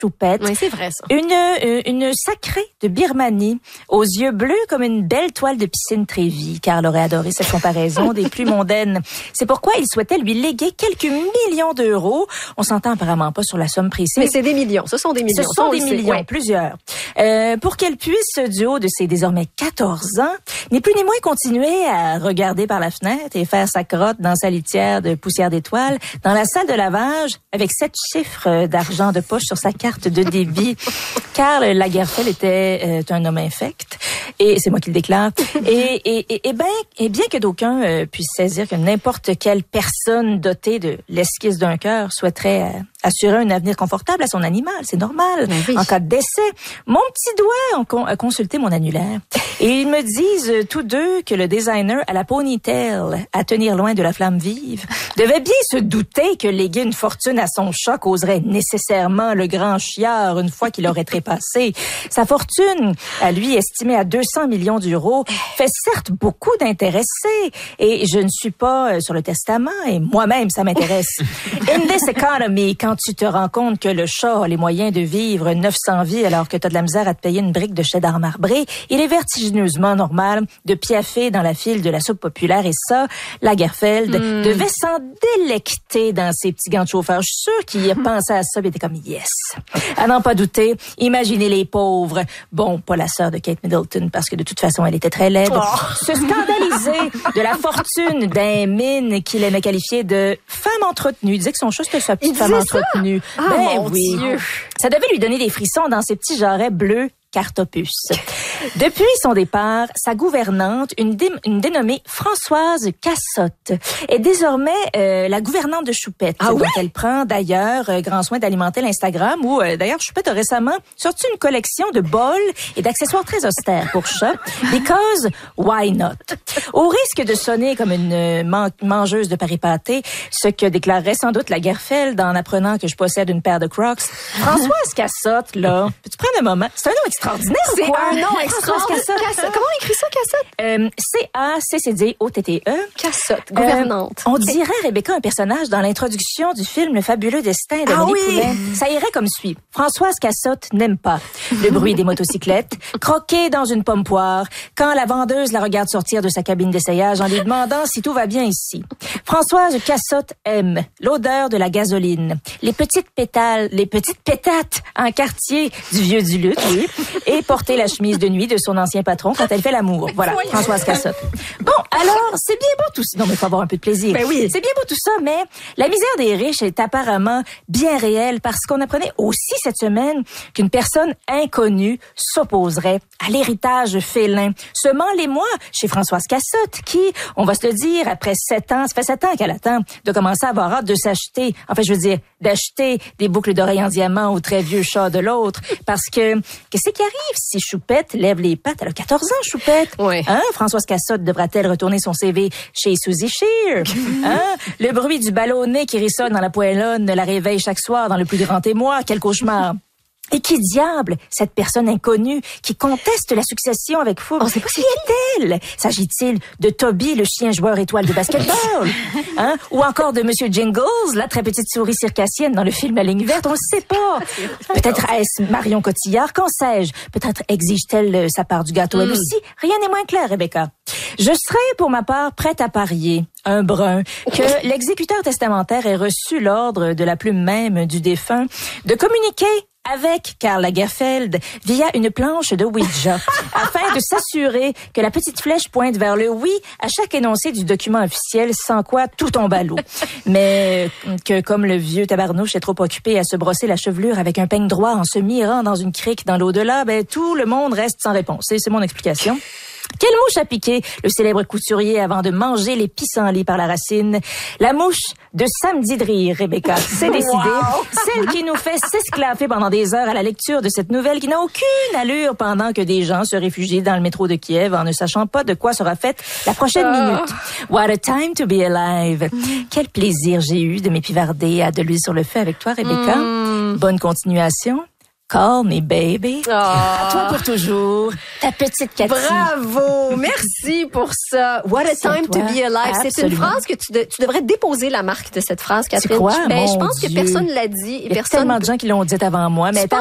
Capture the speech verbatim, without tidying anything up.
Choupette. Oui, c'est vrai, ça. Une, euh, une sacrée de Birmanie, aux yeux bleus comme une belle toile de piscine Trévis. Karl aurait adoré cette comparaison des plus mondaines. C'est pourquoi il souhaitait lui léguer quelques millions d'euros. On s'entend apparemment pas sur la somme précise. Mais c'est des millions. Ce sont des millions. Ce sont ça, des millions, ouais. plusieurs. Euh, pour qu'elle puisse, du haut de ses désormais quatorze ans, ni plus ni moins continuer à regarder par la fenêtre et faire sa crotte dans sa litière de poussière d'étoiles dans la salle de lavage avec sept chiffres d'argent de poche sur sa carte de débit. Karl Lagerfeld était euh, un homme infect. Et c'est moi qui le déclare. et, et, et, et, ben, et bien que d'aucuns euh, puissent saisir que n'importe quelle personne dotée de l'esquisse d'un cœur souhaiterait euh, assurer un avenir confortable à son animal, c'est normal. Oui. En cas de décès, mon petit doigt a con- a consulté mon annulaire. Et ils me disent euh, tous deux que le designer à la ponytail, à tenir loin de la flamme vive, devait bien se douter que léguer une fortune à son chat causerait nécessairement le grand chiard une fois qu'il aurait trépassé. Sa fortune, à lui estimée à deux cents millions d'euros, fait certes beaucoup d'intéressés. Et je ne suis pas euh, sur le testament et moi-même, ça m'intéresse. In this economy, quand tu te rends compte que le chat a les moyens de vivre neuf cents vies alors que tu as de la misère à te payer une brique de cheddar marbré, il est vertigineusement normal de piaffer dans la file de la soupe populaire. Et ça, Lagerfeld mm. devait s'en délecter dans ses petits gants de chauffeur. Je suis sûre qu'il pensait à ça et il était comme « yes ». À n'en pas douter, imaginez les pauvres. Bon, pas la sœur de Kate Middleton parce que de toute façon, elle était très laide. Oh. Se scandaliser de la fortune d'un mine qu'il aimait qualifier de femme entretenue. Il disait que son chat, c'était sa petite femme entretenue. Ah, ben mon oui. Dieu. Ça devait lui donner des frissons dans ses petits jarrets bleus Cartopus. Depuis son départ, sa gouvernante, une, dé- une dénommée Françoise Cassotte, est désormais euh, la gouvernante de Choupette. Ah oui? Donc elle prend d'ailleurs euh, grand soin d'alimenter l'Instagram où euh, d'ailleurs Choupette a récemment sorti une collection de bols et d'accessoires très austères pour chats. Because why not? Au risque de sonner comme une euh, man- mangeuse de pâté, ce que déclarerait sans doute Lagerfeld en apprenant que je possède une paire de Crocs. Françoise Cassotte, là, peux-tu prendre un moment? C'est un nom extraordinaire. C'est quoi? un nom extraordinaire. Cassotte. Comment on écrit ça, Cassotte? Euh, C A C C D O T T E. Cassotte, gouvernante. Euh, on dirait, Rebecca, un personnage dans l'introduction du film Le fabuleux destin d'Amélie ah oui. Poulain. Ça irait comme suit. Françoise Cassotte n'aime pas le bruit des motocyclettes, croquer dans une pomme poire, quand la vendeuse la regarde sortir de sa cabine d'essayage en lui demandant si tout va bien ici. Françoise Cassotte aime l'odeur de la gasoline, les petites pétales, les petites pétates en quartier du vieux du lutte, oui, et porter la chemise de nuit de son ancien patron quand elle fait l'amour. Voilà, Françoise Cassotte. Bon, alors, c'est bien beau tout ça. Non, mais faut avoir un peu de plaisir. Ben oui. C'est bien beau tout ça, mais la misère des riches est apparemment bien réelle parce qu'on apprenait aussi cette semaine qu'une personne inconnue s'opposerait à l'héritage félin. Semant les mois chez Françoise Cassotte qui, on va se le dire, après sept ans, ça fait sept ans qu'elle attend de commencer à avoir hâte de s'acheter, enfin je veux dire, d'acheter des boucles d'oreilles en diamant au très vieux chat de l'autre. Parce que, qu'est-ce qui arrive si Choupette lève les pattes? Elle a quatorze ans, Choupette. Oui. Hein? Françoise Cassotte devra-t-elle retourner son C V chez Suzy Shear? Hein? Le bruit du ballonnet qui rissonne dans la poêlonne la réveille chaque soir dans le plus grand émoi. Quel cauchemar! Et qui diable, cette personne inconnue qui conteste la succession avec fougue? On sait pas qui est-elle? S'agit-il de Toby, le chien joueur étoile de basketball? Hein? Ou encore de Monsieur Jingles, la très petite souris circassienne dans le film La ligne verte? On ne sait pas. Peut-être est-ce Marion Cotillard? Qu'en sais-je? Peut-être exige-t-elle sa part du gâteau? Mm. Elle aussi? Rien n'est moins clair, Rebecca. Je serais, pour ma part, prête à parier, un brun, que l'exécuteur testamentaire ait reçu l'ordre de la plume même du défunt de communiquer avec Karl Lagerfeld via une planche de Ouija, afin de s'assurer que la petite flèche pointe vers le oui à chaque énoncé du document officiel, sans quoi tout tombe à l'eau. Mais que comme le vieux tabarnouche est trop occupé à se brosser la chevelure avec un peigne droit en se mirant dans une crique dans l'au-delà, ben tout le monde reste sans réponse. C'est, c'est mon explication. Quelle mouche a piqué le célèbre couturier avant de manger les pissenlits par la racine? La mouche de Samedi de rire, Rebecca. C'est décidé. Wow. Celle qui nous fait s'esclaffer pendant des heures à la lecture de cette nouvelle qui n'a aucune allure pendant que des gens se réfugient dans le métro de Kiev en ne sachant pas de quoi sera faite la prochaine oh. minute. What a time to be alive. Mm. Quel plaisir j'ai eu de m'épivarder à de l'huile sur le feu avec toi, Rebecca. Mm. Bonne continuation. Call me baby. Oh. À toi pour toujours, ta petite Cathy. Bravo, merci pour ça. What a time to be alive. C'est une phrase que tu, de, tu devrais déposer la marque de cette phrase, Catherine. Tu crois? Ben, Mon je pense Dieu. que personne l'a dit. Et Il y a personne... tellement de gens qui l'ont dit avant moi, mais